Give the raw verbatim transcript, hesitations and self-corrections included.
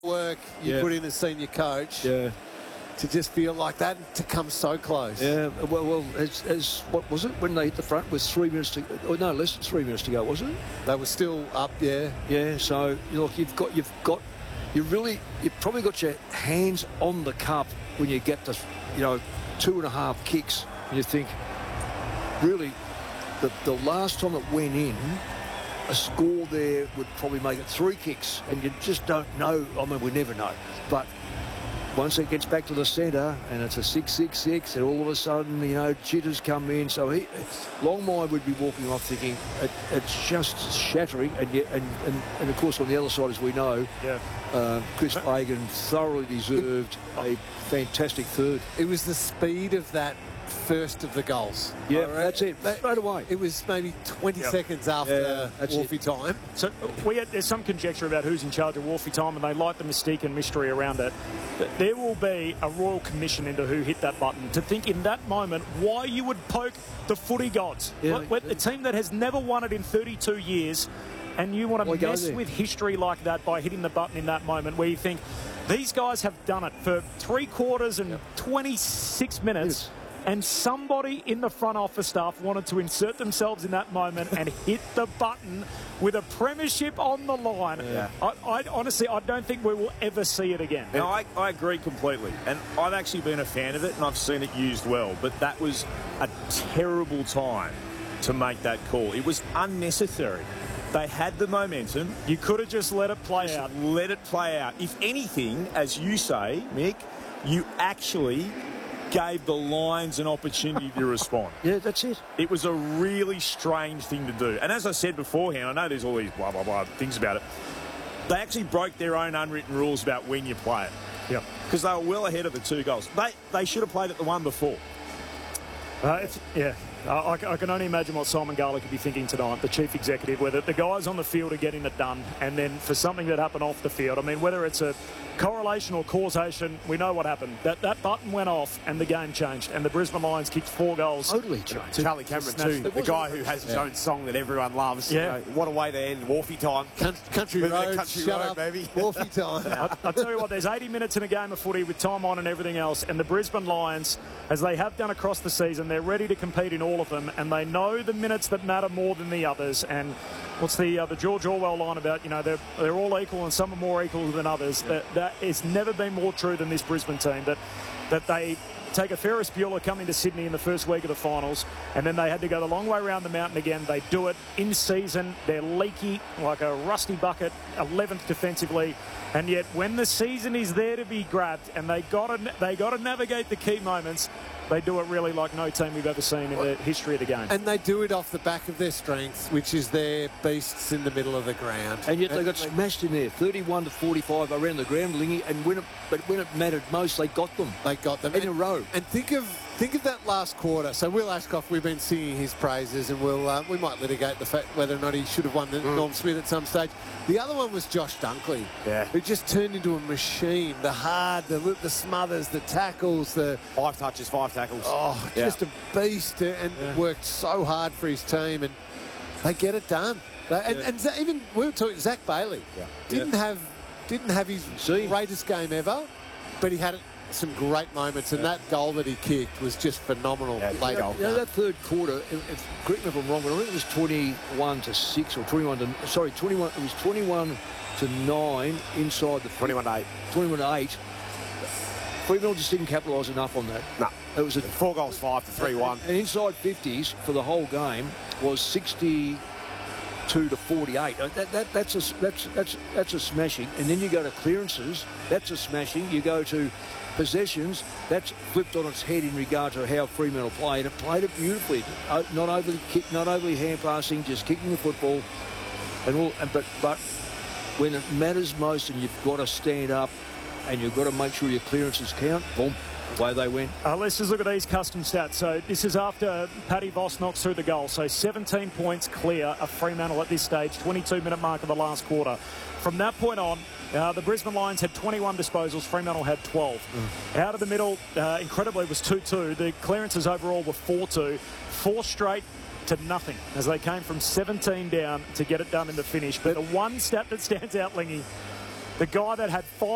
work you Yeah. put in as senior coach Yeah. to just feel like that and to come so close. Yeah, well, well, as, as what was it when they hit the front with three minutes to, oh no, less than three minutes to go, was it? They were still up, yeah. Yeah. So you know, you've got, you've got, you really, you've probably got your hands on the cup when you get to, you know, two and a half kicks, and you think, really, the the last time it went in, a score there would probably make it three kicks, and you just don't know. I mean, we never know, but. Once it gets back to the centre and it's a six six six, and all of a sudden, you know, jitters come in. So he, Longmire would be walking off thinking it, it's just shattering. And, yet, and, and and of course, on the other side, as we know, Yeah. uh, Chris Fagan thoroughly deserved a fantastic third. It was the speed of that first of the goals. Yeah, All right? that's it. That- Straight away. It was maybe twenty Yep. seconds after Yeah, that's Wolfie time. So we had, there's some conjecture about who's in charge of Wolfie time, and they like the mystique and mystery around it. But there will be a royal commission into who hit that button to think in that moment why you would poke the footy gods. Yeah, What- what- a team that has never won it in thirty-two years, and you want Why to go mess there? with history like that by hitting the button in that moment where you think these guys have done it for three quarters and twenty-six minutes. Yes. And somebody in the front office staff wanted to insert themselves in that moment and hit the button with a premiership on the line. Yeah. I, I honestly, I don't think we will ever see it again. No, I, I agree completely. And I've actually been a fan of it, and I've seen it used well. But that was a terrible time to make that call. It was unnecessary. They had the momentum. You could have just let it play out. Let it play out. If anything, as you say, Mick, you actually gave the Lions an opportunity to respond. Yeah, that's it. It was a really strange thing to do. And as I said beforehand, I know there's all these blah, blah, blah things about it. They actually broke their own unwritten rules about when you play it. Yep. Because they were well ahead of the two goals. They they should have played it the one before. Uh, it's, yeah. Uh, I, I can only imagine what Simon Garlick could be thinking tonight, the chief executive, whether the guys on the field are getting it done, and then for something that happened off the field. I mean, whether it's a correlation or causation, we know what happened. That that button went off and the game changed, and the Brisbane Lions kicked four goals. Totally changed. to- Charlie to Cameron snatch- too, the guy who has his own song that everyone loves. Yeah. You know, what a way to end Wolfie time. Coun- Country With the road, country shut road, up, baby. Wolfie time. I, I tell you what, there's eighty minutes in a game of footy with time on and everything else, and the Brisbane Lions, as they have done across the season, they're ready to compete in all of them, and they know the minutes that matter more than the others. And what's the uh, the George Orwell line about, you know, they're, they're all equal and some are more equal than others. That, that it's never been more true than this Brisbane team, that, that they take a Ferris Bueller coming to Sydney in the first week of the finals, and then they had to go the long way around the mountain again. They do it in season. They're leaky like a rusty bucket, eleventh defensively, and yet when the season is there to be grabbed and they got to they got to navigate the key moments, they do it really like no team we've ever seen in the history of the game. And they do it off the back of their strength, which is their beasts in the middle of the ground. And yet they got smashed in there, thirty-one to forty-five around the ground, Lingy, and when it, but when it mattered most, they got them They got them in and, a row. And think of think of that last quarter. So Will Ashcroft, we've been singing his praises, and we'll uh, we might litigate the fact whether or not he should have won the Mm. Norm Smith at some stage. The other one was Josh Dunkley, Yeah. who just turned into a machine. The hard, the the smothers, the tackles, the Five touches, five tackles. oh, Yeah. just a beast, and worked so hard for his team, and they get it done. They- And, and Za- even we were talking Zach Bailey Yeah. didn't have didn't have his See? greatest game ever, but he had some great moments, and that goal that he kicked was just phenomenal. Yeah, late goal. You know, that third quarter, if, if, correct me if I'm wrong, but I think it was twenty-one to six or twenty-one to, sorry, twenty-one, it was twenty-one to nine inside the twenty-one to eight. twenty-one to eight. Fremantle just didn't capitalise enough on that. No. It was a Four goals, five to three one. And inside fifties for the whole game was sixty-two to forty-eight. Uh, That, that, that's, a, that's, that's, that's a smashing. And then you go to clearances, that's a smashing. You go to possessions, that's flipped on its head in regard to how Fremantle played. It played it beautifully. Uh, Not overly kick, not overly hand passing, just kicking the football. And all. And, but, but when it matters most and you've got to stand up and you've got to make sure your clearances count, boom, away they went. Uh, let's just look at these custom stats. So this is after Paddy Voss knocks through the goal. So seventeen points clear of Fremantle at this stage, twenty-two minute mark of the last quarter. From that point on, uh, the Brisbane Lions had twenty-one disposals, Fremantle had twelve. Mm. Out of the middle, uh, incredibly, it was two two. The clearances overall were four two. Four straight to nothing as they came from seventeen down to get it done in the finish. But the one stat that stands out, Lingy, the guy that had five